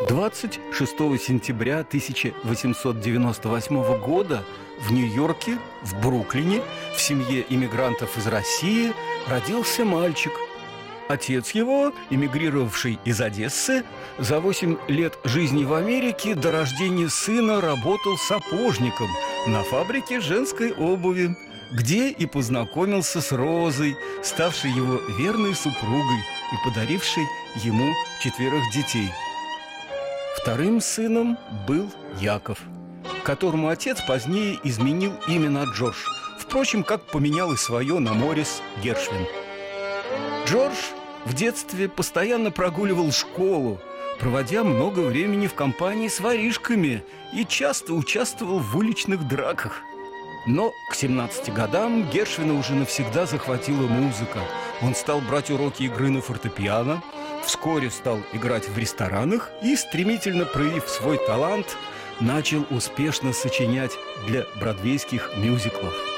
26 сентября 1898 года в Нью-Йорке, в Бруклине, в семье иммигрантов из России родился мальчик. Отец его, эмигрировавший из Одессы, за 8 лет жизни в Америке до рождения сына работал сапожником на фабрике женской обуви, где и познакомился с Розой, ставшей его верной супругой и подарившей ему 4 детей. Вторым сыном был Яков, которому отец позднее изменил имя на Джордж, впрочем, как поменял и свое на Морис Гершвин. Джордж в детстве постоянно прогуливал школу, проводя много времени в компании с воришками, и часто участвовал в уличных драках. Но к 17 годам Гершвина уже навсегда захватила музыка. Он стал брать уроки игры на фортепиано, вскоре стал играть в ресторанах и, стремительно проявив свой талант, начал успешно сочинять для бродвейских мюзиклов.